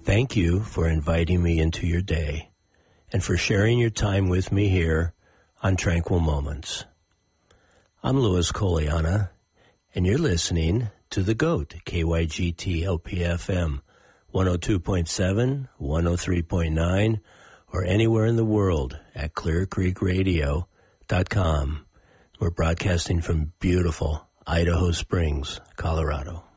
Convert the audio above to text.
Thank you for inviting me into your day and for sharing your time with me here on Tranquil Moments. I'm Louis Coliana, and you're listening to The GOAT, KYGT LPFM, 102.7, 103.9, or anywhere in the world at ClearCreekRadio.com. We're broadcasting from beautiful Idaho Springs, Colorado.